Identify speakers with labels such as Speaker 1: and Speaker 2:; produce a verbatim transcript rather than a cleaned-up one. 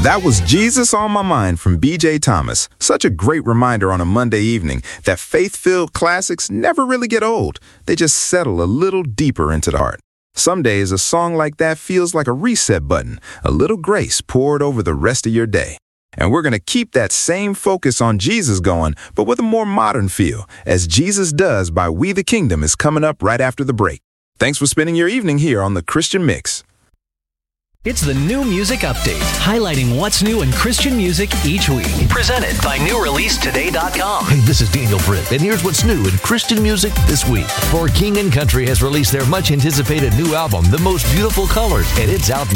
Speaker 1: That was Jesus on My Mind from B J Thomas. Such a great reminder on a Monday evening that faith-filled classics never really get old. They just settle a little deeper into the heart. Some days a song like that feels like a reset button, a little grace poured over the rest of your day. And we're going to keep that same focus on Jesus going, but with a more modern feel, as Jesus Does by We the Kingdom is coming up right after the break. Thanks for spending your evening here on The Christian Mix.
Speaker 2: It's the New Music Update, highlighting what's new in Christian music each week. Presented by new release today dot com.
Speaker 3: Hey, this is Daniel Britt, and here's what's new in Christian music this week. For King and Country has released their much-anticipated new album, The Most Beautiful Colors, and it's out now.